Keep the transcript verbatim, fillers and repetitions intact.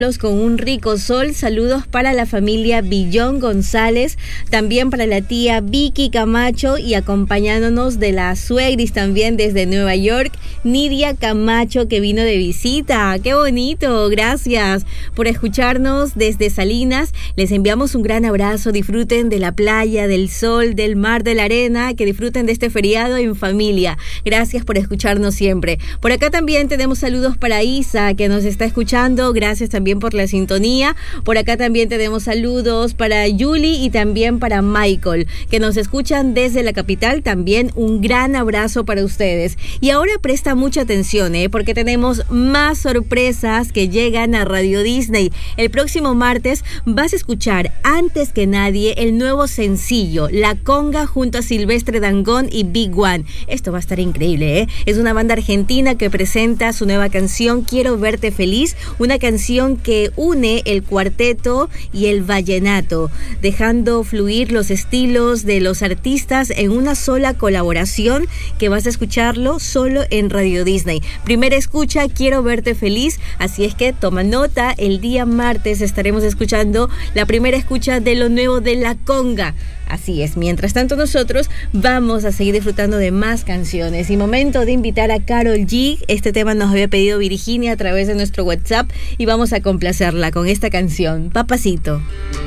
Con un rico sol, saludos para la familia Villón González, también para la tía Vicky Camacho y acompañándonos de la suegris también desde Nueva York, Nidia Camacho, que vino de visita. ¡Qué bonito! Gracias por escucharnos desde Salinas. Les enviamos un gran abrazo. Disfruten de la playa, del sol, del mar, de la arena, que disfruten de este feriado en familia. Gracias por escucharnos siempre. Por acá también tenemos saludos para Isa, que nos está escuchando. Gracias también por la sintonía. Por acá también tenemos saludos para Julie y también para Michael, que nos escuchan desde la capital. También un gran abrazo para ustedes. Y ahora presta mucha atención, ¿eh? porque tenemos más sorpresas que llegan a Radio Disney. El próximo martes vas a escuchar antes que nadie el nuevo sencillo La Conga junto a Silvestre Dangond y Big One. Esto va a estar increíble, ¿eh? Es una banda argentina que presenta su nueva canción Quiero Verte Feliz, una canción que une el cuarteto y el vallenato, dejando fluir los estilos de los artistas en una sola colaboración que vas a escucharlo solo en Radio Disney. Primera escucha, Quiero Verte Feliz, así es que toma nota, el día martes estaremos escuchando la primera escucha de lo nuevo de La Conga. Así es, mientras tanto nosotros vamos a seguir disfrutando de más canciones y momento de invitar a Karol G. Este tema nos había pedido Virginia a través de nuestro WhatsApp y vamos a complacerla con esta canción, Papacito.